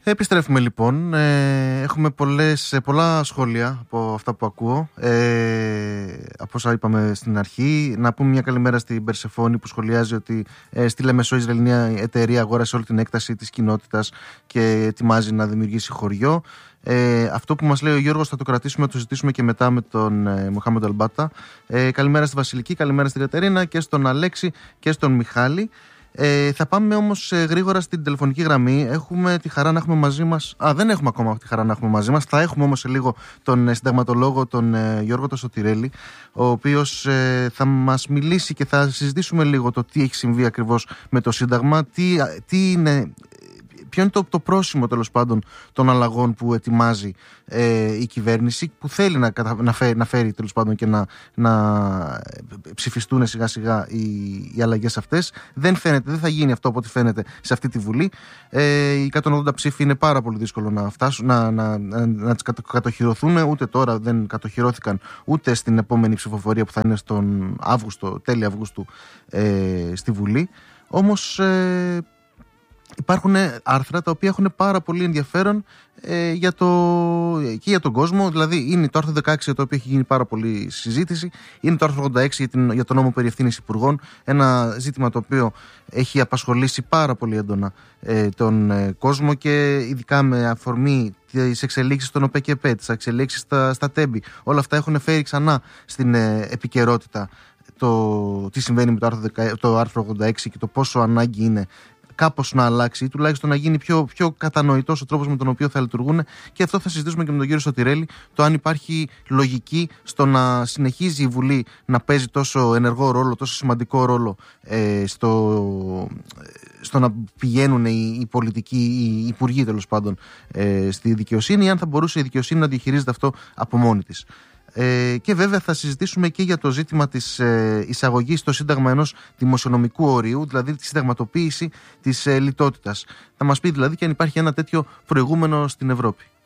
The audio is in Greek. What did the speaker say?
Επιστρέφουμε λοιπόν. Έχουμε πολλά σχόλια από αυτά που ακούω. Από όσα είπαμε στην αρχή. Να πούμε μια καλημέρα στην Περσεφόνη που σχολιάζει ότι στη Λεμεσό η Ισραηλινή εταιρεία αγόρασε όλη την έκταση της κοινότητας και ετοιμάζει να δημιουργήσει χωριό. Αυτό που μας λέει ο Γιώργος θα το κρατήσουμε, θα το ζητήσουμε και μετά με τον Μοχάμεντο Αλμπάτα. Καλημέρα στη Βασιλική, καλημέρα στην Κατερίνα και στον Αλέξη και στον Μιχάλη. Θα πάμε όμως γρήγορα στην τηλεφωνική γραμμή. Έχουμε τη χαρά να έχουμε μαζί μας. Δεν έχουμε ακόμα τη χαρά να έχουμε μαζί μας. Θα έχουμε όμως σε λίγο τον συνταγματολόγο, τον Γιώργο το Σωτηρέλη, ο οποίος θα μας μιλήσει και θα συζητήσουμε λίγο το τι έχει συμβεί ακριβώς με το Σύνταγμα, τι είναι. Ποιο είναι το πρόσημο τέλος πάντων των αλλαγών που ετοιμάζει η κυβέρνηση, που θέλει να φέρει τέλος πάντων και να ψηφιστούν σιγά σιγά οι αλλαγές αυτές. Δεν θα γίνει αυτό από ό,τι φαίνεται σε αυτή τη Βουλή. Οι 180 ψήφοι είναι πάρα πολύ δύσκολο να φτάσουν, να τις κατοχυρωθούν. Ούτε τώρα δεν κατοχυρώθηκαν, ούτε στην επόμενη ψηφοφορία που θα είναι στον Αύγουστο, τέλη Αυγούστου στη Βουλή. Όμως υπάρχουν άρθρα τα οποία έχουν πάρα πολύ ενδιαφέρον και για τον κόσμο. Δηλαδή είναι το άρθρο 16 για το οποίο έχει γίνει πάρα πολύ συζήτηση, είναι το άρθρο 86 για τον νόμο περί ευθύνης υπουργών, ένα ζήτημα το οποίο έχει απασχολήσει πάρα πολύ έντονα τον κόσμο και ειδικά με αφορμή τις εξελίξεις στον ΟΠΕΚΕΠΕ, τις εξελίξεις στα ΤΕΜΠΗ. Όλα αυτά έχουν φέρει ξανά στην επικαιρότητα το τι συμβαίνει με το άρθρο 86 και το πόσο ανάγκη είναι κάπως να αλλάξει ή τουλάχιστον να γίνει πιο κατανοητός ο τρόπος με τον οποίο θα λειτουργούν. Και αυτό θα συζητήσουμε και με τον κύριο Σωτηρέλη, το αν υπάρχει λογική στο να συνεχίζει η Βουλή να παίζει τόσο ενεργό ρόλο, τόσο σημαντικό ρόλο στο να πηγαίνουν οι πολιτικοί, οι υπουργοί τέλος πάντων στη δικαιοσύνη, ή αν θα μπορούσε η δικαιοσύνη να διαχειρίζεται αυτό από μόνη της. Και βέβαια θα συζητήσουμε και για το ζήτημα της εισαγωγής στο Σύνταγμα ενός δημοσιονομικού ορίου, δηλαδή τη συνταγματοποίηση της λιτότητας. Θα μας πει δηλαδή και αν υπάρχει ένα τέτοιο προηγούμενο στην Ευρώπη.